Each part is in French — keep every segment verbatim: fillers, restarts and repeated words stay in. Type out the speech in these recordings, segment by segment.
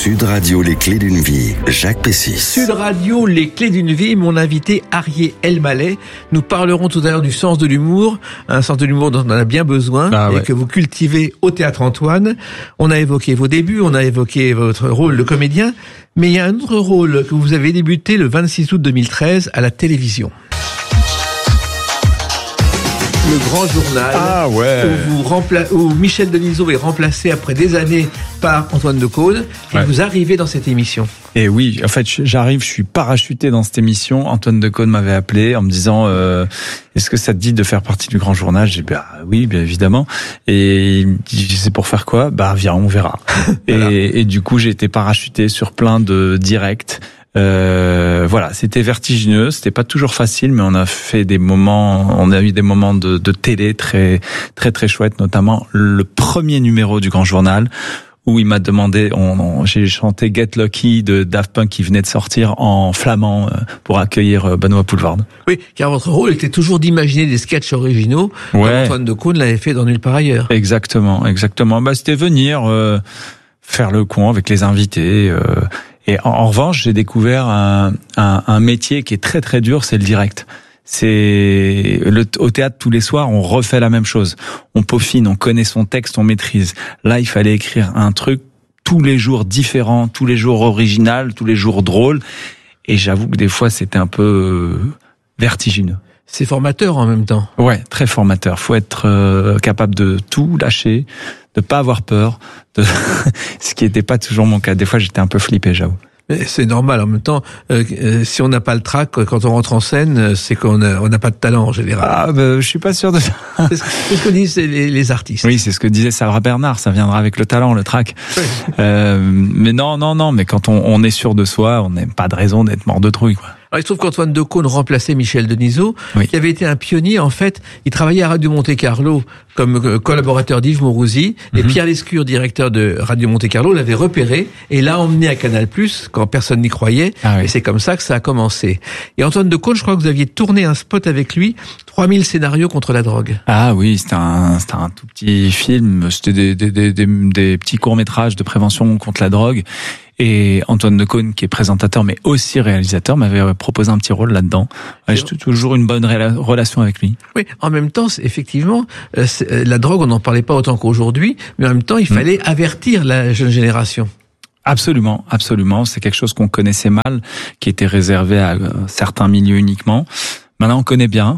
Sud Radio, les clés d'une vie, Jacques Pessis. Sud Radio, les clés d'une vie, mon invité Arié Elmaleh. Nous parlerons tout à l'heure du sens de l'humour, un sens de l'humour dont on a bien besoin ah, et ouais. que vous cultivez au Théâtre Antoine. On a évoqué vos débuts, on a évoqué votre rôle de comédien, mais il y a un autre rôle que vous avez débuté le vingt-six août deux mille treize à la télévision. Le Grand Journal, ah ouais. où, vous rempla- où Michel Denisot est remplacé après des années par Antoine Decaune, et ouais. vous arrivez dans cette émission. Et oui, en fait, j'arrive, je suis parachuté dans cette émission. Antoine Decaune m'avait appelé en me disant euh, « Est-ce que ça te dit de faire partie du Grand Journal ?» J'ai dit bah, « Oui, bien évidemment. » Et il me dit « C'est pour faire quoi ?»« Bah viens, on verra. » voilà. et, et du coup, j'ai été parachuté sur plein de directs. Euh, voilà, c'était vertigineux, c'était pas toujours facile, mais on a fait des moments, on a eu des moments de, de télé très, très, très chouettes, notamment le premier numéro du Grand Journal où il m'a demandé, on, on, j'ai chanté Get Lucky de Daft Punk qui venait de sortir en flamand pour accueillir Benoît Poelvoorde. Oui, car votre rôle était toujours d'imaginer des sketchs originaux, ouais. comme Antoine Decaune l'avait fait dans Nulle part ailleurs. Exactement, exactement. Bah, c'était venir euh, faire le con avec les invités. Euh, Et en, en revanche, j'ai découvert un, un, un métier qui est très très dur, c'est le direct. C'est le, au théâtre tous les soirs, on refait la même chose. On peaufine, on connaît son texte, on maîtrise. Là, il fallait écrire un truc tous les jours différent, tous les jours original, tous les jours drôle. Et j'avoue que des fois, c'était un peu vertigineux. C'est formateur en même temps. Ouais, très formateur. Faut être euh, capable de tout lâcher, de pas avoir peur, de... ce qui n'était pas toujours mon cas. Des fois, j'étais un peu flippé, j'avoue. Mais c'est normal. En même temps, euh, euh, si on n'a pas le trac quand on rentre en scène, c'est qu'on a, on n'a pas de talent en général. Ah, bah, je suis pas sûr de ça. C'est ce, c'est ce que disent les, les artistes. Oui, c'est ce que disait Sarah Bernard. Ça viendra avec le talent, le trac. Oui. Euh, mais non, non, non. Mais quand on, on est sûr de soi, on n'a pas de raison d'être mort de trouille, quoi. Alors, il se trouve qu'Antoine Decaune remplaçait Michel Denisot, oui. qui avait été un pionnier. En fait, il travaillait à Radio Monte-Carlo comme collaborateur d'Yves Mourouzi, mm-hmm. et Pierre Lescure, directeur de Radio Monte-Carlo, l'avait repéré et l'a emmené à Canal+, quand personne n'y croyait. Ah oui. Et c'est comme ça que ça a commencé. Et Antoine Decaune, je crois que vous aviez tourné un spot avec lui, trois mille scénarios contre la drogue. Ah oui, c'était un, c'était un tout petit film. C'était des, des, des, des, des petits courts-métrages de prévention contre la drogue. Et Antoine Decaune, qui est présentateur mais aussi réalisateur, m'avait proposé un petit rôle là-dedans. Ouais, j'ai toujours une bonne réla- relation avec lui. Oui, en même temps, c'est, effectivement, euh, c'est, la drogue, on n'en parlait pas autant qu'aujourd'hui, mais en même temps, il mmh. fallait avertir la jeune génération. Absolument, absolument. C'est quelque chose qu'on connaissait mal, qui était réservé à euh, certains milieux uniquement. Maintenant, on connaît bien,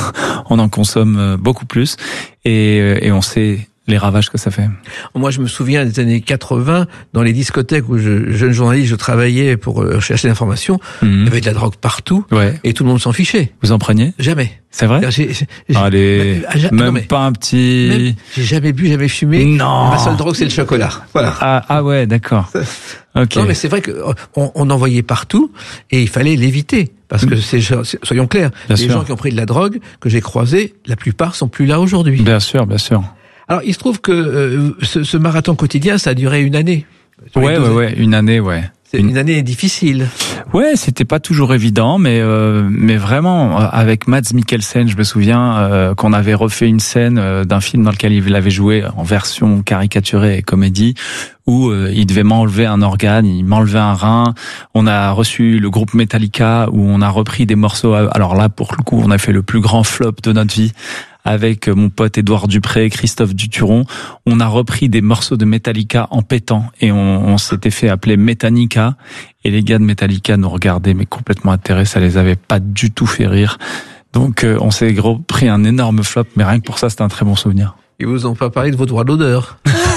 on en consomme beaucoup plus, et, et on sait les ravages que ça fait. Moi, je me souviens des années quatre-vingts, dans les discothèques où je, jeune journaliste, je travaillais pour chercher l'information, mmh. il y avait de la drogue partout, ouais. et tout le monde s'en fichait. Vous en preniez ? Jamais. C'est vrai ? j'ai, j'ai, Allez, j'ai, même non, mais, pas un petit... Même, j'ai jamais bu, jamais fumé. Non. Ma seule drogue, c'est le chocolat. Voilà. Ah, ah ouais, d'accord. Okay. Non, mais c'est vrai que on, on en voyait partout, et il fallait l'éviter. Parce que c'est, soyons clairs, bien les sûr. gens qui ont pris de la drogue, que j'ai croisés, la plupart sont plus là aujourd'hui. Bien sûr, bien sûr. Alors, il se trouve que euh, ce, ce marathon quotidien, ça a duré une année. Ouais, ouais, ouais, une année, ouais. C'est une... une année difficile. Ouais, c'était pas toujours évident, mais euh, mais vraiment, avec Mads Mikkelsen, je me souviens euh, qu'on avait refait une scène euh, d'un film dans lequel il avait joué en version caricaturée et comédie, où euh, il devait m'enlever un organe, il m'enlevait un rein. On a reçu le groupe Metallica, où on a repris des morceaux. Alors là, pour le coup, on a fait le plus grand flop de notre vie. Avec mon pote Édouard Dupré, Christophe Duturon, on a repris des morceaux de Metallica en pétant et on, on s'était fait appeler Metanica et les gars de Metallica nous regardaient mais complètement atterrés, ça les avait pas du tout fait rire. Donc euh, on s'est gros pris un énorme flop, mais rien que pour ça c'était un très bon souvenir. Ils vous ont pas parlé de vos droits d'auteur?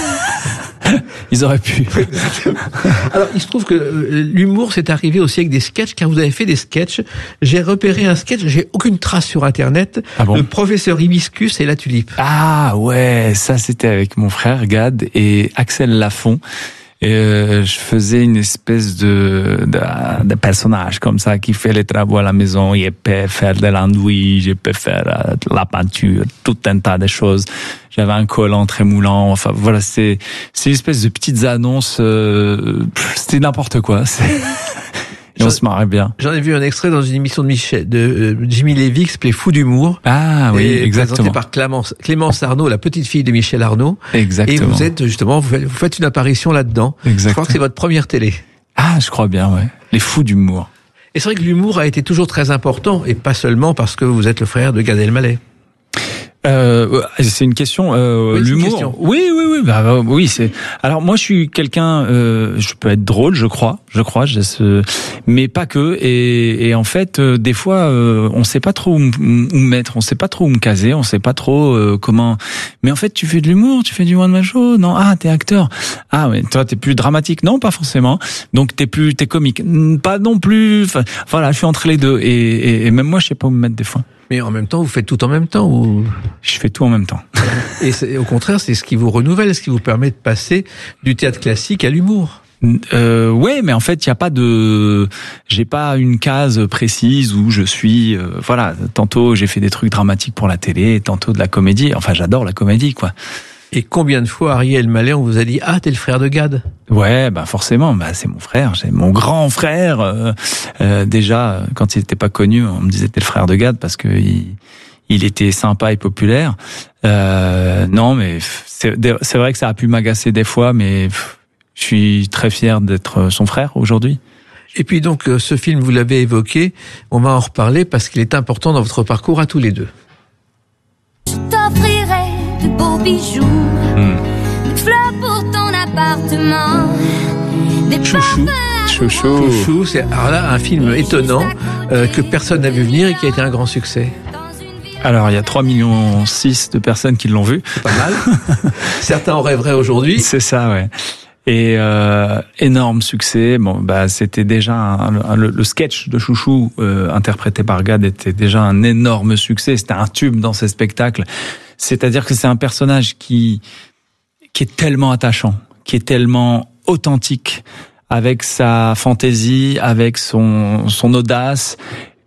Ils auraient pu. Alors, il se trouve que euh, l'humour, c'est arrivé aussi avec des sketchs, car vous avez fait des sketchs. J'ai repéré un sketch, j'ai aucune trace sur Internet. Ah bon ? Le professeur Hibiscus et la tulipe. Ah ouais, ça c'était avec mon frère Gad et Axel Lafont. Et euh, je faisais une espèce de, de de personnage comme ça qui fait les travaux à la maison. Il peut faire de l'andouille, je peux faire de la peinture, tout un tas de choses. J'avais un collant très moulant. Enfin voilà, c'est c'est une espèce de petites annonces. Euh, c'était n'importe quoi. C'est... Et on se marrait bien. J'en ai vu un extrait dans une émission de Michel, de euh, Jimmy Lévy qui s'appelait Fou d'humour. Ah oui, et exactement. Présenté par Clémence, Clémence Arnaud, la petite fille de Michel Arnaud. Exactement. Et vous êtes justement, vous faites, vous faites une apparition là-dedans. Exactement. Je crois que c'est votre première télé. Ah, je crois bien, ouais. Les Fous d'humour. Et c'est vrai que l'humour a été toujours très important, et pas seulement parce que vous êtes le frère de Gad Elmaleh. Euh, c'est une question. Euh, oui, l'humour. Une question. Oui, oui, oui. Bah, oui, c'est. Alors moi, je suis quelqu'un. Euh, je peux être drôle, je crois, je crois. Je ce... Mais pas que. Et, et en fait, euh, des fois, euh, on sait pas trop où, où me mettre, on sait pas trop où me caser, on sait pas trop euh, comment. Mais en fait, tu fais de l'humour, tu fais du one man show. Non, ah, t'es acteur. Ah, mais toi, t'es plus dramatique. Non, pas forcément. Donc, t'es plus, t'es comique. Pas non plus. Enfin, voilà, je suis entre les deux. Et, et, et même moi, je sais pas où me mettre des fois. Mais en même temps, vous faites tout en même temps ou... Je fais tout en même temps. Et c'est, au contraire, c'est ce qui vous renouvelle, ce qui vous permet de passer du théâtre classique à l'humour. Euh, ouais, mais en fait, il y a pas de, j'ai pas une case précise où je suis. Euh, voilà, tantôt j'ai fait des trucs dramatiques pour la télé, tantôt de la comédie. Enfin, j'adore la comédie, quoi. Et combien de fois, Ariel Elmaleh, on vous a dit « Ah, t'es le frère de Gad ». Ouais, bah forcément, bah c'est mon frère, c'est mon grand frère. Euh, euh, déjà, quand il n'était pas connu, on me disait t'es le frère de Gad parce que il, il était sympa et populaire. Euh, non, mais c'est, c'est vrai que ça a pu m'agacer des fois, mais je suis très fier d'être son frère aujourd'hui. Et puis donc, ce film, vous l'avez évoqué, on va en reparler parce qu'il est important dans votre parcours à tous les deux. Je t'offrirai de beaux bijoux, mmh. des fleurs pour ton appartement, des Chouchou. Chouchou. Chouchou, c'est alors là un film étonnant euh, que personne n'a vu venir et qui a été un grand succès. Alors, il y a trois virgule six millions de personnes qui l'ont vu. C'est pas mal. Certains en rêveraient aujourd'hui. C'est ça, ouais. Et euh, énorme succès. Bon, bah c'était déjà un, un, le, le sketch de Chouchou euh, interprété par Gad était déjà un énorme succès. C'était un tube dans ces spectacles. C'est-à-dire que c'est un personnage qui qui est tellement attachant, qui est tellement authentique, avec sa fantaisie, avec son son audace,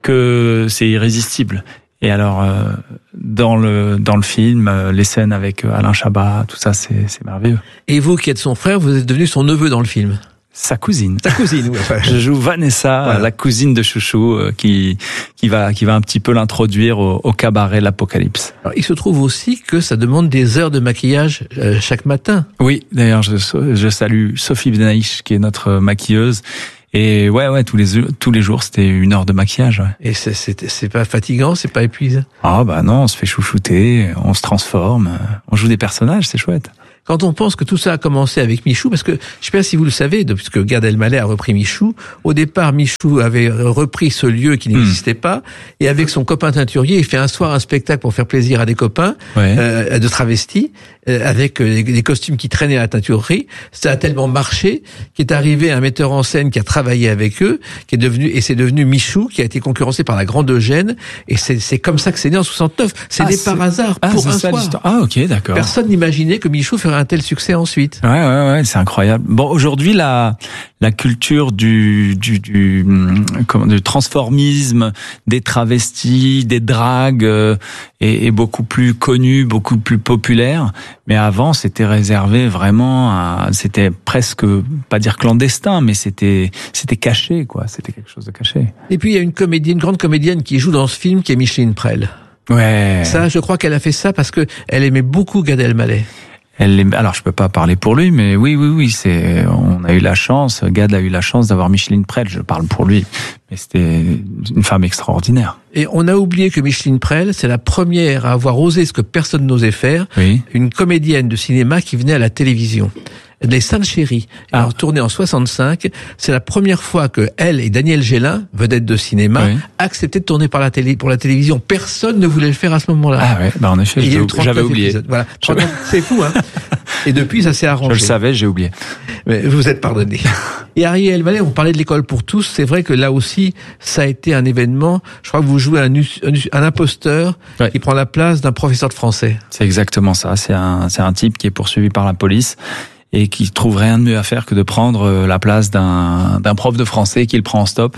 que c'est irrésistible. Et alors, euh, dans le dans le film, euh, les scènes avec Alain Chabat, tout ça, c'est c'est merveilleux. Et vous, qui êtes son frère, vous êtes devenu son neveu dans le film. Sa cousine. Sa cousine, oui. Je joue Vanessa, voilà. La cousine de Chouchou, euh, qui qui va qui va un petit peu l'introduire au, au cabaret l'Apocalypse. Alors, il se trouve aussi que ça demande des heures de maquillage euh, chaque matin. Oui, d'ailleurs, je je salue Sophie Benaïch, qui est notre maquilleuse. Et ouais, ouais, tous les tous les jours, c'était une heure de maquillage. Ouais. Et c'est c'est c'est pas fatigant, c'est pas épuisant. Ah bah non, on se fait chouchouter, on se transforme, on joue des personnages, c'est chouette. Quand on pense que tout ça a commencé avec Michou, parce que je sais pas si vous le savez, puisque Gad Elmaleh a repris Michou, au départ Michou avait repris ce lieu qui n'existait mmh. pas, et avec son copain teinturier, il fait un soir un spectacle pour faire plaisir à des copains ouais. euh, de travestis, euh, avec euh, des costumes qui traînaient à la teinturerie. Ça a tellement marché qu'est arrivé un metteur en scène qui a travaillé avec eux, qui est devenu et c'est devenu Michou, qui a été concurrencé par la Grande Eugène, et c'est c'est comme ça que c'est né en soixante-neuf. C'est né ah, par hasard ah, pour un ça, soir. l'histoire. Ah ok, d'accord. Personne n'imaginait que Michou ferait un tel succès ensuite. Ouais, ouais, ouais, c'est incroyable. Bon, aujourd'hui, la la culture du du du comment, du transformisme, des travestis, des dragues euh, est, est beaucoup plus connue, beaucoup plus populaire. Mais avant, c'était réservé vraiment à, c'était presque pas dire clandestin, mais c'était c'était caché, quoi. C'était quelque chose de caché. Et puis il y a une comédienne, une grande comédienne qui joue dans ce film, qui est Micheline Prel. Ouais. Ça, je crois qu'elle a fait ça parce que elle aimait beaucoup Gad Elmaleh. Elle aime, alors je peux pas parler pour lui, mais oui, oui, oui, c'est, on a eu la chance, Gad a eu la chance d'avoir Micheline Prel, je parle pour lui, mais c'était une femme extraordinaire. Et on a oublié que Micheline Prel, c'est la première à avoir osé ce que personne n'osait faire, oui. Une comédienne de cinéma qui venait à la télévision. Les Saintes Chéries, ah. alors tournée en soixante-cinq, c'est la première fois que elle et Daniel Gélin, vedette de cinéma, oui. acceptaient de tourner par la télé, pour la télévision. Personne ne voulait le faire à ce moment-là. Ah ouais, bah en effet, j'avais oublié. Épisodes. Voilà, c'est fou, hein. Et depuis, ça s'est arrangé. Je le savais, j'ai oublié. Mais vous êtes pardonné. Et Ariel Elmaleh, on parlait de l'école pour tous. C'est vrai que là aussi, ça a été un événement. Je crois que vous jouez un, un, un imposteur ouais. qui prend la place d'un professeur de français. C'est exactement ça. C'est un, c'est un type qui est poursuivi par la police et qui trouve rien de mieux à faire que de prendre la place d'un, d'un prof de français qui le prend en stop.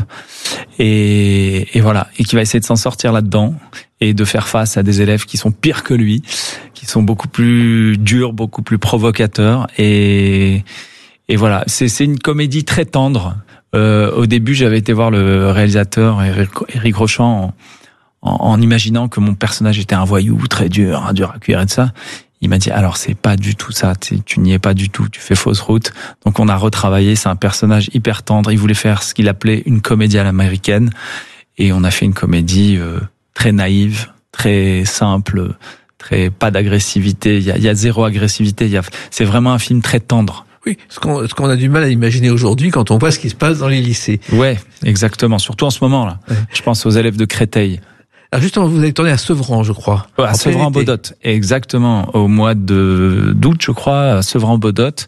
Et, et voilà. Et qui va essayer de s'en sortir là-dedans et de faire face à des élèves qui sont pires que lui, qui sont beaucoup plus durs, beaucoup plus provocateurs. Et, et voilà. C'est, c'est une comédie très tendre. Euh, au début, j'avais été voir le réalisateur Éric, Éric Rochant en, en, en imaginant que mon personnage était un voyou très dur, un dur à cuire et de ça. Il m'a dit alors c'est pas du tout ça, tu, tu n'y es pas du tout, tu fais fausse route. Donc on a retravaillé, c'est un personnage hyper tendre. Il voulait faire ce qu'il appelait une comédie à l'américaine, et on a fait une comédie euh, très naïve, très simple, très pas d'agressivité. Il y a, il y a zéro agressivité. Il y a, c'est vraiment un film très tendre. Oui, ce qu'on, ce qu'on a du mal à imaginer aujourd'hui quand on voit ce qui se passe dans les lycées. Ouais, exactement. Surtout en ce moment-là. Ouais. Je pense aux élèves de Créteil. Alors justement, vous avez tourné à Sevran, je crois. Ouais, à Sevran-Beaudotte, exactement. Au mois de d'août, je crois, à Sevran-Beaudotte.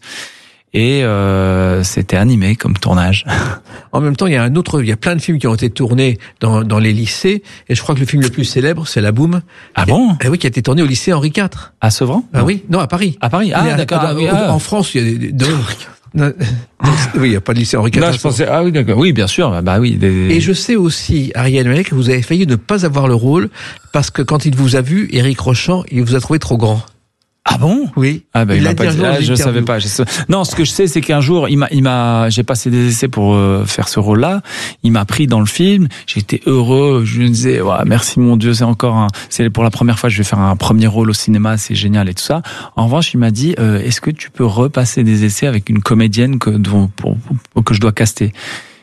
Et euh, c'était animé comme tournage. En même temps, il y a un autre, il y a plein de films qui ont été tournés dans dans les lycées, et je crois que le film le plus célèbre, c'est La Boum. Ah bon? Ah oui, qui a été tourné au lycée Henri quatre. À Sevran? Ah oui, non, à Paris. À Paris. Ah d'accord. À, ah, oui, ah. En France, il y a des, des non, oui, il n'y a pas de lycée Henri quatre. Non, je pensais, ah oui, d'accord. Oui, bien sûr. Bah oui. Des... Et je sais aussi, Ariel Mallet, que vous avez failli ne pas avoir le rôle parce que quand il vous a vu, Éric Rochant, il vous a trouvé trop grand. Ah bon? Oui. Ah ben il, il m'a pas dit. Ah, je savais pas. Je sais... Non, ce que je sais, c'est qu'un jour, il m'a, il m'a, j'ai passé des essais pour euh, faire ce rôle-là. Il m'a pris dans le film. J'étais heureux. Je me disais, ouais, merci mon Dieu, c'est encore un, c'est pour la première fois que je vais faire un premier rôle au cinéma, c'est génial et tout ça. En revanche, il m'a dit, euh, est-ce que tu peux repasser des essais avec une comédienne que dont, pour, pour, que je dois caster?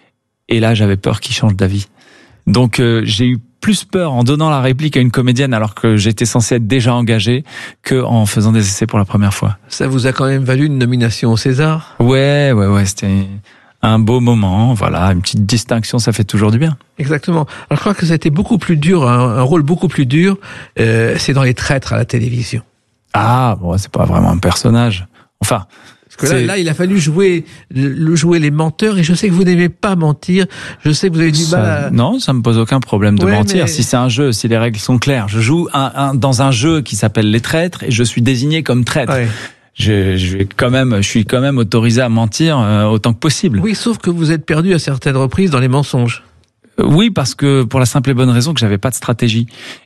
Et là, j'avais peur qu'il change d'avis. Donc euh, j'ai eu plus peur en donnant la réplique à une comédienne alors que j'étais censé être déjà engagé que en faisant des essais pour la première fois. Ça vous a quand même valu une nomination au César? Ouais, ouais, ouais, c'était un beau moment, voilà, une petite distinction, ça fait toujours du bien. Exactement. Alors je crois que ça a été beaucoup plus dur, un, un rôle beaucoup plus dur, euh, c'est dans Les Traîtres à la télévision. Ah, bon, c'est pas vraiment un personnage. Enfin... Parce que là, là, il a fallu jouer, le jouer les menteurs, et je sais que vous n'aimez pas mentir. Je sais que vous avez du ça, mal à... Non, ça me pose aucun problème de ouais, mentir. Mais... Si c'est un jeu, si les règles sont claires. Je joue un, un, dans un jeu qui s'appelle Les Traîtres, et je suis désigné comme traître. Ouais. Je, je vais quand même, je suis quand même autorisé à mentir euh, autant que possible. Oui, sauf que vous êtes perdu à certaines reprises dans les mensonges. Oui, parce que pour la simple et bonne raison que j'avais pas de stratégie.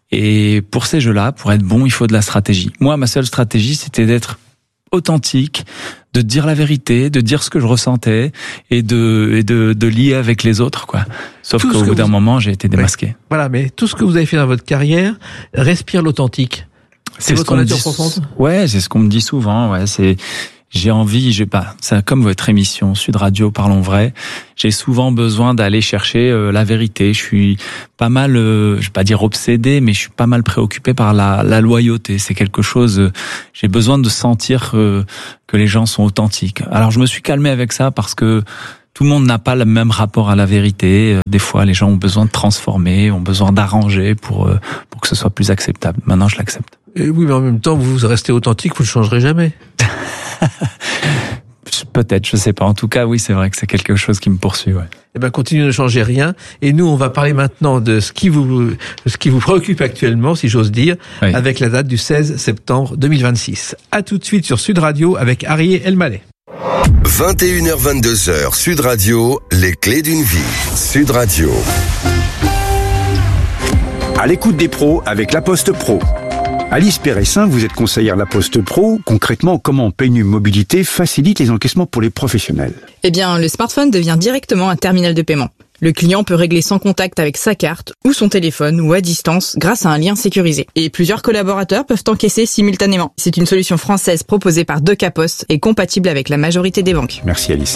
Et pour ces jeux-là, pour être bon, il faut de la stratégie. Moi, ma seule stratégie, c'était d'être authentique, de dire la vérité, de dire ce que je ressentais et de et de, de lier avec les autres, quoi. Sauf tout qu'au bout d'un vous... moment, j'ai été démasqué. Ouais. Voilà, mais tout ce que vous avez fait dans votre carrière respire l'authentique. C'est, c'est votre nature profonde. Ouais, c'est ce qu'on me dit souvent. Ouais, c'est j'ai envie, j'ai pas, c'est comme votre émission Sud Radio, Parlons Vrai. J'ai souvent besoin d'aller chercher euh, la vérité. Je suis pas mal, euh, je vais pas dire obsédé, mais je suis pas mal préoccupé par la, la loyauté. C'est quelque chose. Euh, j'ai besoin de sentir euh, que les gens sont authentiques. Alors je me suis calmé avec ça parce que tout le monde n'a pas le même rapport à la vérité. Des fois, les gens ont besoin de transformer, ont besoin d'arranger pour euh, pour que ce soit plus acceptable. Maintenant, je l'accepte. Et oui, mais en même temps, vous restez authentique, vous ne changerez jamais. Peut-être, je sais pas. En tout cas, oui, c'est vrai que c'est quelque chose qui me poursuit. Ouais. Eh ben, continuez, ne changez rien. Et nous, on va parler maintenant de ce qui vous, ce qui vous préoccupe actuellement, si j'ose dire, oui. Avec la date du seize septembre deux mille vingt-six. À tout de suite sur Sud Radio avec Ariel Elmaleh. vingt et une heures vingt-deux heures, Sud Radio, les clés d'une vie. Sud Radio. À l'écoute des pros avec La Poste Pro. Alice Péressin, vous êtes conseillère La Poste Pro. Concrètement, comment P N U Mobilité facilite les encaissements pour les professionnels? Eh bien, le smartphone devient directement un terminal de paiement. Le client peut régler sans contact avec sa carte ou son téléphone ou à distance grâce à un lien sécurisé. Et plusieurs collaborateurs peuvent encaisser simultanément. C'est une solution française proposée par Deux K Post et compatible avec la majorité des banques. Merci Alice.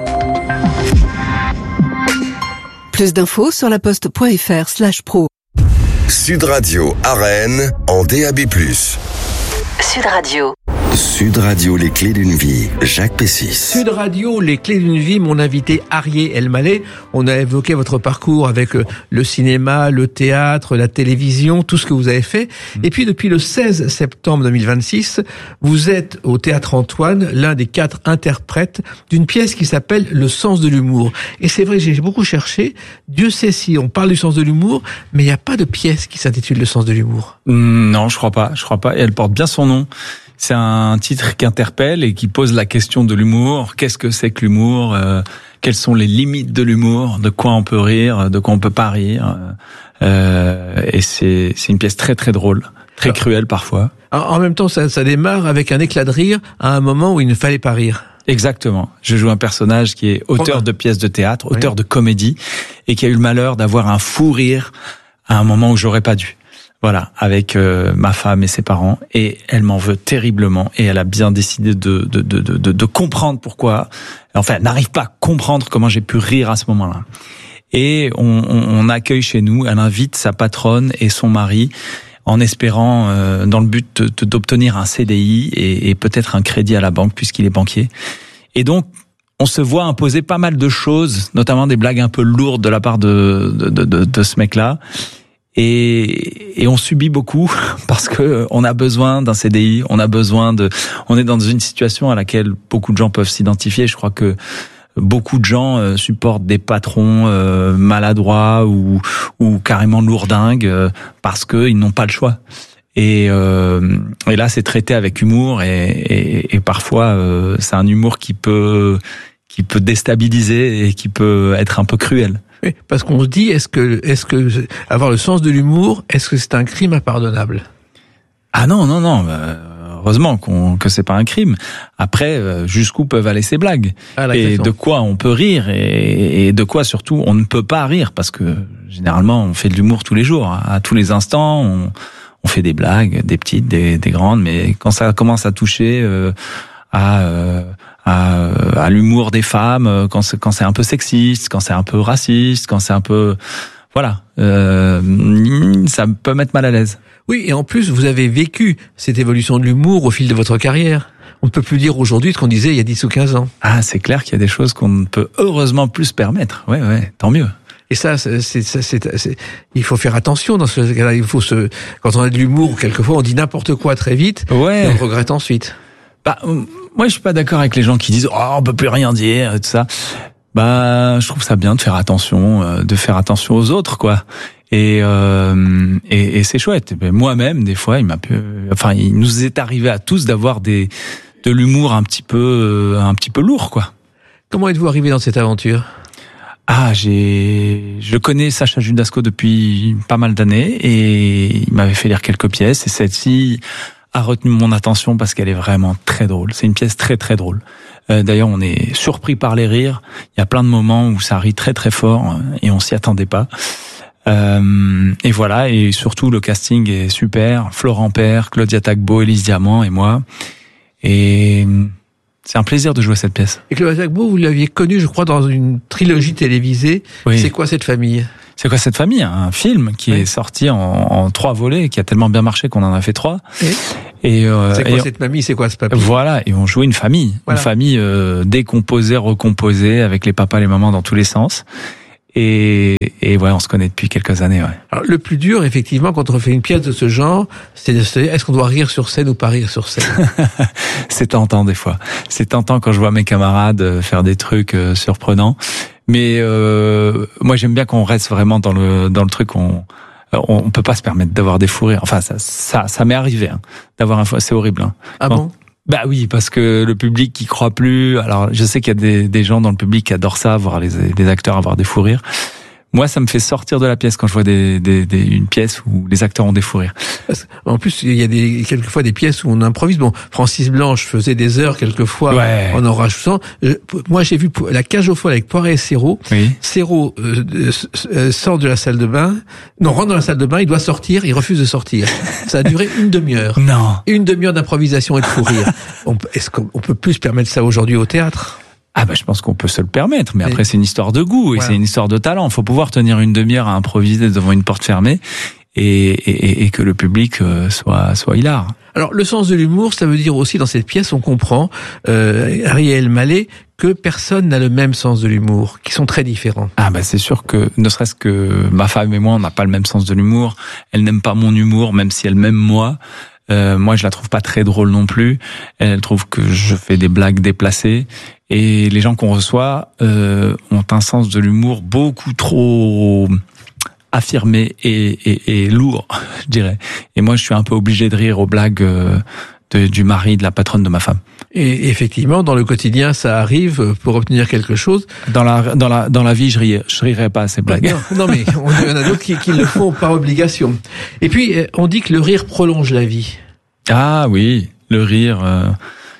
Plus d'infos sur laposte.fr slash pro. Sud Radio à Rennes en D A B plus. Sud Radio. Sud Radio, les clés d'une vie, Jacques Pessis. Sud Radio, les clés d'une vie, mon invité Ariel Elmaleh. On a évoqué votre parcours avec le cinéma, le théâtre, la télévision, tout ce que vous avez fait. Et puis depuis le seize septembre deux mille vingt-six, vous êtes au Théâtre Antoine, l'un des quatre interprètes d'une pièce qui s'appelle Le sens de l'humour. Et c'est vrai, j'ai beaucoup cherché. Dieu sait si on parle du sens de l'humour, mais il n'y a pas de pièce qui s'intitule Le sens de l'humour. Mmh, non, je crois pas. Je crois pas. Et elle porte bien son nom. C'est un titre qui interpelle et qui pose la question de l'humour. Qu'est-ce que c'est que l'humour? euh, Quelles sont les limites de l'humour? De quoi on peut rire? De quoi on peut pas rire? euh, Et c'est, c'est une pièce très très drôle, très cruelle parfois. En même temps, ça, ça démarre avec un éclat de rire à un moment où il ne fallait pas rire. Exactement. Je joue un personnage qui est auteur de pièces de théâtre, auteur oui. de comédie, et qui a eu le malheur d'avoir un fou rire à un moment où j'aurais pas dû. Voilà, avec euh, ma femme et ses parents, et elle m'en veut terriblement, et elle a bien décidé de de de de, de comprendre pourquoi. Enfin, elle n'arrive pas à comprendre comment j'ai pu rire à ce moment-là. Et on, on, on accueille chez nous, elle invite sa patronne et son mari, en espérant, euh, dans le but de, de, d'obtenir un C D I et, et peut-être un crédit à la banque, puisqu'il est banquier. Et donc, on se voit imposer pas mal de choses, notamment des blagues un peu lourdes de la part de de de, de, de ce mec-là. Et, et on subit beaucoup parce que on a besoin d'un C D I, on a besoin de, on est dans une situation à laquelle beaucoup de gens peuvent s'identifier. Je crois que beaucoup de gens supportent des patrons euh, maladroits ou, ou carrément lourdingues euh, parce qu'ils n'ont pas le choix. Et, euh, et là, c'est traité avec humour et, et, et parfois euh, c'est un humour qui peut qui peut déstabiliser et qui peut être un peu cruel. Oui, parce qu'on se dit, est-ce que, est-ce que avoir le sens de l'humour, est-ce que c'est un crime impardonnable ? Ah non, non, non. Euh, heureusement qu'on, que c'est pas un crime. Après, jusqu'où peuvent aller ces blagues ? Ah, et de quoi on peut rire et, et de quoi surtout on ne peut pas rire, parce que généralement on fait de l'humour tous les jours, à tous les instants. On, on fait des blagues, des petites, des, des grandes, mais quand ça commence à toucher euh, à euh, À, à l'humour des femmes, quand c'est, quand c'est un peu sexiste, quand c'est un peu raciste, quand c'est un peu... Voilà, euh, ça peut mettre mal à l'aise. Oui, et en plus, vous avez vécu cette évolution de l'humour au fil de votre carrière. On ne peut plus dire aujourd'hui ce qu'on disait il y a dix ou quinze ans. Ah, c'est clair qu'il y a des choses qu'on ne peut heureusement plus se permettre. Ouais, ouais, tant mieux. Et ça, c'est, c'est, c'est, c'est, il faut faire attention dans ce cas-là. Il faut se, quand on a de l'humour, quelquefois, on dit n'importe quoi très vite, ouais. Et on regrette ensuite. Bah, moi, je suis pas d'accord avec les gens qui disent « Oh, on peut plus rien dire », tout ça. Bah, je trouve ça bien de faire attention, de faire attention aux autres, quoi. Et euh, et, et c'est chouette. Ben, moi-même, des fois, il m'a pu, enfin, il nous est arrivé à tous d'avoir des de l'humour un petit peu un petit peu lourd, quoi. Comment êtes-vous arrivé dans cette aventure ? Ah, j'ai, je connais Sacha Judasco depuis pas mal d'années et il m'avait fait lire quelques pièces et celle-ci a retenu mon attention parce qu'elle est vraiment très drôle. C'est une pièce très très drôle. Euh, d'ailleurs, on est surpris par les rires. Il y a plein de moments où ça rit très très fort et on s'y attendait pas. Euh, et voilà, et surtout le casting est super. Florent Père, Claudia Tagbo, Élise Diamant et moi. Et c'est un plaisir de jouer cette pièce. Et Claudia Tagbo, vous l'aviez connue, je crois, dans une trilogie télévisée. Oui. C'est quoi cette famille ? C'est quoi cette famille ? Un film qui oui. est sorti en, en trois volets, qui a tellement bien marché qu'on en a fait trois. Et, et euh, c'est quoi et cette mamie ? C'est quoi ce papy ? Voilà, et on jouait une famille, voilà. Une famille euh, décomposée, recomposée, avec les papas, les mamans dans tous les sens. Et, et ouais, on se connaît depuis quelques années. Ouais. Alors, le plus dur, effectivement, quand on refait une pièce de ce genre, c'est de se dire, est-ce qu'on doit rire sur scène ou pas rire sur scène ? C'est tentant des fois. C'est tentant quand je vois mes camarades faire des trucs euh, surprenants. Mais euh, moi, j'aime bien qu'on reste vraiment dans le dans le truc. On on peut pas se permettre d'avoir des fous rires. Enfin, ça ça ça m'est arrivé hein, d'avoir un fou. C'est horrible. Hein. Ah bon, bon ? Bah oui, parce que le public qui croit plus. Alors, je sais qu'il y a des des gens dans le public qui adorent ça, voir les des acteurs avoir des fous rires. Moi, ça me fait sortir de la pièce quand je vois des, des, des, une pièce où les acteurs ont des fous rires. En plus, il y a des, quelquefois des pièces où on improvise. Bon, Francis Blanche faisait des heures quelquefois ouais. en en rajoutant. Moi, j'ai vu La Cage aux folles avec Poiret et Serrault. Oui. Serrault euh, euh, sort de la salle de bain. Non, rentre dans la salle de bain, il doit sortir, il refuse de sortir. Ça a duré une demi-heure. Non. Une demi-heure d'improvisation et de fou rire. On, est-ce qu'on peut plus se permettre ça aujourd'hui au théâtre ? Ah bah je pense qu'on peut se le permettre, mais après c'est une histoire de goût et voilà. C'est une histoire de talent. Il faut pouvoir tenir une demi-heure à improviser devant une porte fermée et, et, et que le public soit soit hilar. Alors le sens de l'humour, ça veut dire aussi dans cette pièce, on comprend euh, Ariel Mallet que personne n'a le même sens de l'humour, qui sont très différents. Ah bah c'est sûr que ne serait-ce que ma femme et moi, on n'a pas le même sens de l'humour. Elle n'aime pas mon humour, même si elle m'aime moi. Euh, moi, je la trouve pas très drôle non plus. Elle trouve que je fais des blagues déplacées. Et les gens qu'on reçoit euh, ont un sens de l'humour beaucoup trop affirmé et, et, et lourd, je dirais. Et moi, je suis un peu obligé de rire aux blagues euh, de, du mari, de la patronne de ma femme. Et effectivement, dans le quotidien, ça arrive pour obtenir quelque chose. Dans la dans la dans la vie, je rirais, je rirais pas à ces blagues. Non, non mais on, il y en a d'autres qui, qui le font par obligation. Et puis, on dit que le rire prolonge la vie. Ah oui, le rire. Euh...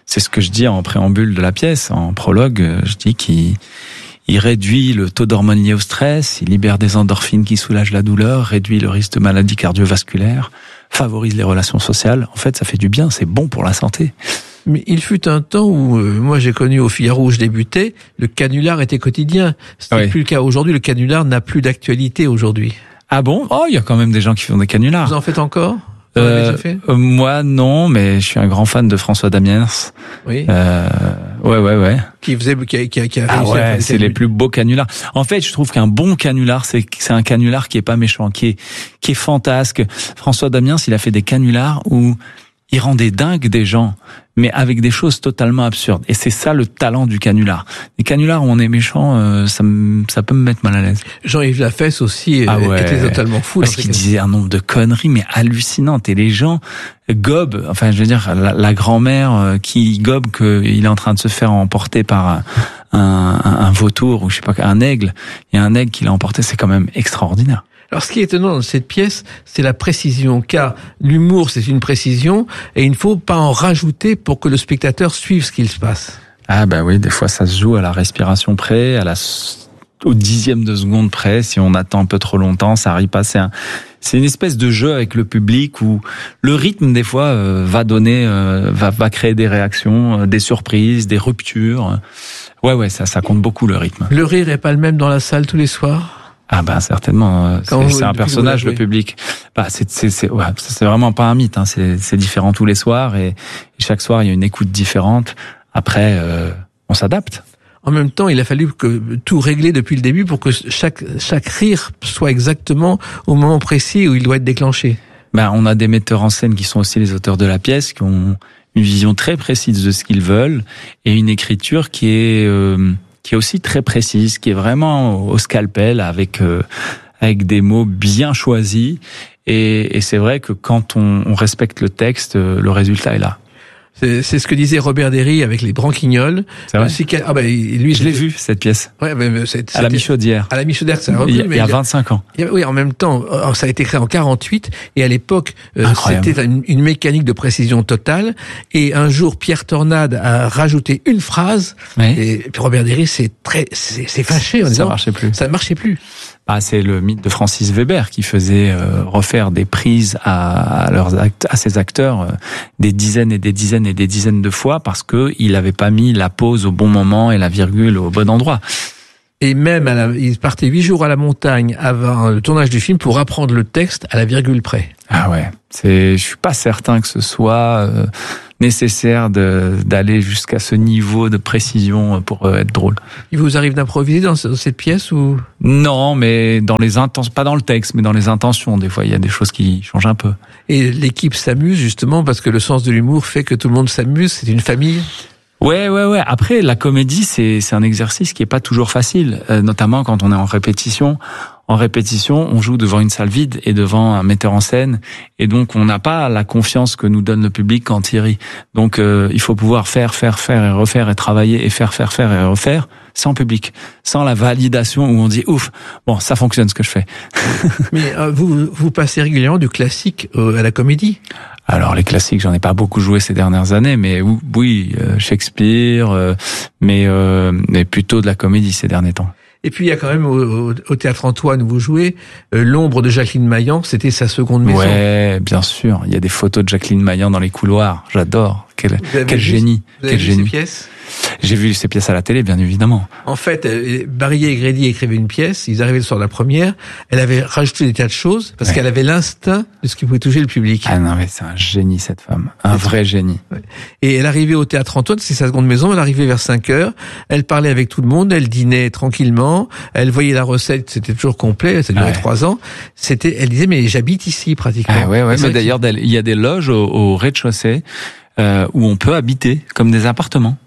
c'est ce que je dis en préambule de la pièce, en prologue, je dis qu'il il réduit le taux d'hormones liées au stress, il libère des endorphines qui soulagent la douleur, réduit le risque de maladies cardiovasculaires, favorise les relations sociales. En fait, ça fait du bien, c'est bon pour la santé. Mais il fut un temps où, euh, moi j'ai connu au Figaro où je débutais, le canular était quotidien. Ce n'est oui. plus le cas aujourd'hui, le canular n'a plus d'actualité aujourd'hui. Ah bon ? Oh, il y a quand même des gens qui font des canulars. Vous en faites encore ? Euh, fait euh, moi non, mais je suis un grand fan de François Damiens. Oui. Euh, ouais ouais ouais. Qui faisait, qui, qui, qui a ah ouais, c'est les plus beaux canulars. En fait, je trouve qu'un bon canular, c'est c'est un canular qui est pas méchant, qui est qui est fantasque. François Damiens, il a fait des canulars où il rendait dingue des gens, mais avec des choses totalement absurdes. Et c'est ça le talent du canular. Les canulars où on est méchant, euh, ça, me, ça peut me mettre mal à l'aise. Jean-Yves Lafesse aussi ah ouais. était totalement fou. Parce qu'il disait un nombre de conneries, mais hallucinantes. Et les gens gobent, enfin je veux dire, la, la grand-mère qui gobe qu'il est en train de se faire emporter par un, un, un vautour ou je sais pas, un aigle. Il y a un aigle qui l'a emporté, c'est quand même extraordinaire. Alors, ce qui est étonnant dans cette pièce, c'est la précision, car l'humour, c'est une précision, et il ne faut pas en rajouter pour que le spectateur suive ce qu'il se passe. Ah ben oui, des fois ça se joue à la respiration près, à la au dixième de seconde près. Si on attend un peu trop longtemps, ça arrive pas. C'est un, c'est une espèce de jeu avec le public où le rythme des fois euh, va donner, euh, va, va créer des réactions, euh, des surprises, des ruptures. Ouais ouais, ça, ça compte beaucoup le rythme. Le rire est pas le même dans la salle tous les soirs. Ah ben certainement, c'est, vous, c'est un personnage le public. Bah c'est c'est c'est ouais, c'est vraiment pas un mythe, hein. C'est c'est différent tous les soirs et, et chaque soir il y a une écoute différente. Après euh, on s'adapte. En même temps, il a fallu que tout régler depuis le début pour que chaque chaque rire soit exactement au moment précis où il doit être déclenché. Ben on a des metteurs en scène qui sont aussi les auteurs de la pièce, qui ont une vision très précise de ce qu'ils veulent et une écriture qui est euh, qui est aussi très précise, qui est vraiment au scalpel avec euh, avec des mots bien choisis. Et, et c'est vrai que quand on, on respecte le texte, le résultat est là. C'est, c'est ce que disait Robert Derry avec les Branquignoles. C'est vrai. Euh, ah bah, lui, je l'ai vu cette pièce. Ouais, mais c'est, à la Michaudière. À la Michaudière, ça a repris, il y a, mais il y a vingt-cinq ans. Il y a, oui, en même temps, ça a été créé en quarante-huit et à l'époque, euh, c'était une, une mécanique de précision totale. Et un jour, Pierre Tornade a rajouté une phrase. Oui. Et puis Robert Derry, c'est très, c'est, c'est fâché en disant. Ça marchait plus. Ça marchait plus. Ah, c'est le mythe de Francis Weber qui faisait euh, refaire des prises à, à leurs act- à ses acteurs euh, des dizaines et des dizaines et des dizaines de fois parce que il avait pas mis la pause au bon moment et la virgule au bon endroit. Et même, à la, il partait huit jours à la montagne avant le tournage du film pour apprendre le texte à la virgule près. Ah ouais, c'est, je suis pas certain que ce soit euh, nécessaire de, d'aller jusqu'à ce niveau de précision pour être drôle. Il vous arrive d'improviser dans cette pièce ou? Non, mais dans les intentions, pas dans le texte, mais dans les intentions. Des fois, il y a des choses qui changent un peu. Et l'équipe s'amuse justement parce que le sens de l'humour fait que tout le monde s'amuse. C'est une famille. Ouais, ouais, ouais. Après, la comédie, c'est c'est un exercice qui est pas toujours facile, euh, notamment quand on est en répétition. En répétition, on joue devant une salle vide et devant un metteur en scène, et donc on n'a pas la confiance que nous donne le public quand il rit. Donc euh, il faut pouvoir faire, faire, faire et refaire et travailler et faire, faire, faire et refaire sans public, sans la validation où on dit ouf, bon ça fonctionne ce que je fais. Mais euh, vous vous passez régulièrement du classique à la comédie. Alors les classiques, j'en ai pas beaucoup joué ces dernières années, mais oui, euh, Shakespeare, euh, mais euh, mais plutôt de la comédie ces derniers temps. Et puis il y a quand même au, au Théâtre Antoine où vous jouez euh, l'ombre de Jacqueline Maillan, c'était sa seconde maison. Ouais, bien sûr. Il y a des photos de Jacqueline Maillan dans les couloirs. J'adore. Quel, quel vu, génie. Vous avez quel vu génie. Ces pièces? J'ai vu ces pièces à la télé, bien évidemment. En fait, Barillet et Grédy écrivaient une pièce, ils arrivaient le soir de la première, elle avait rajouté des tas de choses, parce ouais. qu'elle avait l'instinct de ce qui pouvait toucher le public. Ah non, mais c'est un génie, cette femme. Un c'est vrai génie. Ouais. Et elle arrivait au Théâtre Antoine, c'est sa seconde maison, elle arrivait vers cinq heures, elle parlait avec tout le monde, elle dînait tranquillement, elle voyait la recette, c'était toujours complet, ça durait trois ouais. ans. C'était, elle disait, mais j'habite ici, pratiquement. Ah ouais, ouais, mais d'ailleurs, il y a des loges au, au rez-de-chaussée, euh, où on peut habiter, comme des appartements.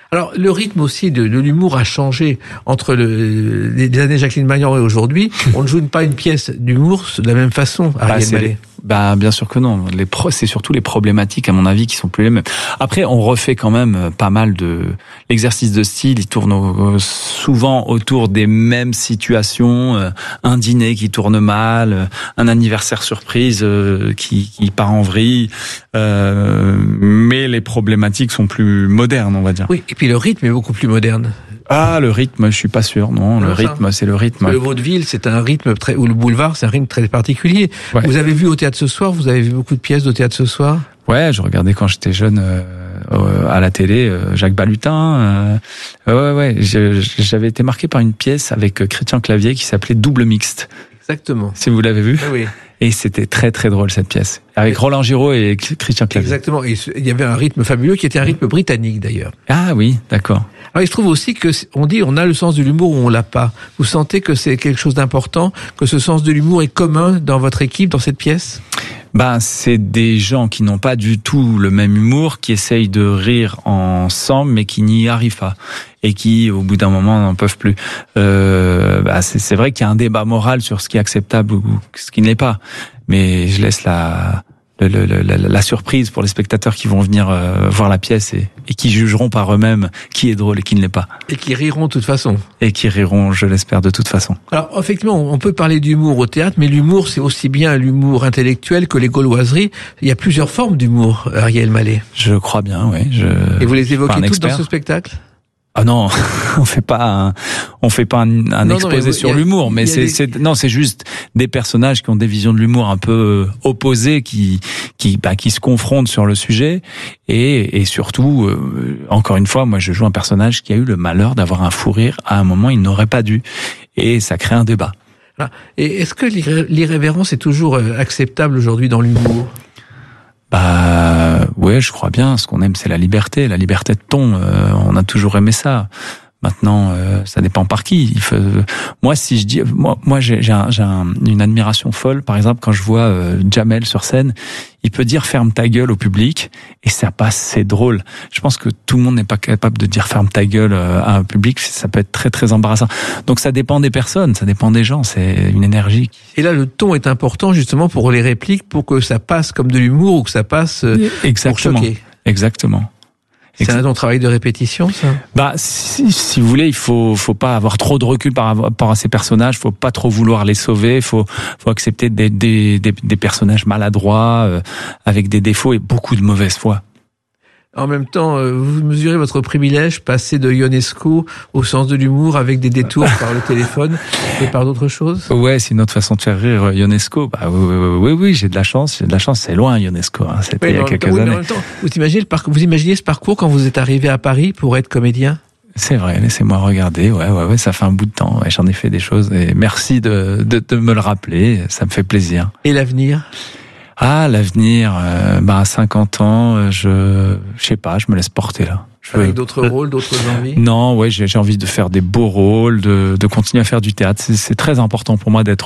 Alors, le rythme aussi de, de l'humour a changé entre le, les années Jacqueline Magnan et aujourd'hui. On ne joue pas une pièce d'humour de la même façon, Ariel bah, Mallet. Les, bah, bien sûr que non. Les pro, c'est surtout les problématiques, à mon avis, qui sont plus les mêmes. Après, on refait quand même pas mal de, l'exercice de style, il tourne au, souvent autour des mêmes situations. Euh, un dîner qui tourne mal, euh, un anniversaire surprise euh, qui, qui part en vrille. Euh, mais les problématiques sont plus modernes, on va dire. Oui. Et puis le rythme est beaucoup plus moderne. Ah, le rythme, je suis pas sûr, non. Le rythme, c'est le rythme. Le vaudeville, c'est un rythme très, ou le boulevard, c'est un rythme très particulier. Ouais. Vous avez vu au théâtre ce soir, vous avez vu beaucoup de pièces au théâtre ce soir? Ouais, je regardais quand j'étais jeune, euh, euh, à la télé, euh, Jacques Balutin, euh, ouais, ouais, je, j'avais été marqué par une pièce avec Christian Clavier qui s'appelait Double Mixte. Exactement. Si vous l'avez vu. Oui. Et c'était très très drôle cette pièce, avec Roland Giraud et Christian Clavier. Exactement. Et il y avait un rythme fabuleux qui était un rythme britannique d'ailleurs. Ah oui, d'accord. Alors il se trouve aussi que on dit on a le sens de l'humour ou on l'a pas. Vous sentez que c'est quelque chose d'important, que ce sens de l'humour est commun dans votre équipe, dans cette pièce? Ben, c'est des gens qui n'ont pas du tout le même humour, qui essayent de rire ensemble, mais qui n'y arrivent pas. Et qui, au bout d'un moment, n'en peuvent plus. Euh, bah, c'est, c'est vrai qu'il y a un débat moral sur ce qui est acceptable ou ce qui ne l'est pas. Mais je laisse la, le, le, la, la surprise pour les spectateurs qui vont venir euh, voir la pièce et, et qui jugeront par eux-mêmes qui est drôle et qui ne l'est pas. Et qui riront de toute façon. Et qui riront, je l'espère, de toute façon. Alors, effectivement, on peut parler d'humour au théâtre, mais l'humour, c'est aussi bien l'humour intellectuel que les gauloiseries. Il y a plusieurs formes d'humour, Ariel Mallet. Je crois bien, oui. Je... Et vous les évoquez toutes dans ce spectacle? Ah non, on fait pas un, on fait pas un, un non, exposé non, sur a, l'humour, mais c'est, des... c'est, non, c'est juste des personnages qui ont des visions de l'humour un peu opposées, qui, qui, bah, qui se confrontent sur le sujet, et, et surtout, euh, encore une fois, moi, je joue un personnage qui a eu le malheur d'avoir un fou rire à un moment il n'aurait pas dû, et ça crée un débat. Et est-ce que l'irrévérence est toujours acceptable aujourd'hui dans l'humour? Bah ouais, je crois bien. Ce qu'on aime, c'est la liberté, la liberté de ton. Euh, on a toujours aimé ça. Maintenant, euh, ça dépend par qui. Il faut... Moi, si je dis, moi, moi, j'ai, j'ai, un, j'ai un, une admiration folle. Par exemple, quand je vois euh, Jamel sur scène, il peut dire ferme ta gueule au public et ça passe, c'est drôle. Je pense que tout le monde n'est pas capable de dire ferme ta gueule euh, à un public. Ça peut être très très embarrassant. Donc ça dépend des personnes, ça dépend des gens. C'est une énergie. Et là, le ton est important justement pour les répliques, pour que ça passe comme de l'humour ou que ça passe euh, Exactement. pour choquer. Exactement. C'est un long travail de répétition, ça? Bah, si, si vous voulez, il faut, faut pas avoir trop de recul par rapport à ces personnages. Faut pas trop vouloir les sauver. Faut, faut accepter des, des, des, des personnages maladroits, euh, avec des défauts et beaucoup de mauvaise foi. En même temps, vous mesurez votre privilège, passer de Ionesco au sens de l'humour avec des détours par le téléphone et par d'autres choses? Ouais, c'est une autre façon de faire rire Ionesco. Bah oui, oui, oui, oui, j'ai de la chance. J'ai de la chance. C'est loin Ionesco. Hein. C'était oui, il y a quelques temps, années. Oui, mais en même temps, vous imaginez le parcours, vous imaginez ce parcours quand vous êtes arrivé à Paris pour être comédien? C'est vrai, laissez-moi regarder. Ouais, ouais, ouais, ça fait un bout de temps. Ouais, j'en ai fait des choses. Et merci de, de, de me le rappeler. Ça me fait plaisir. Et l'avenir? Ah, l'avenir, euh, bah à cinquante ans, je, je sais pas, je me laisse porter là. Je Avec veux... d'autres rôles, d'autres envies? Non, ouais, j'ai, j'ai envie de faire des beaux rôles, de, de continuer à faire du théâtre. C'est, c'est très important pour moi d'être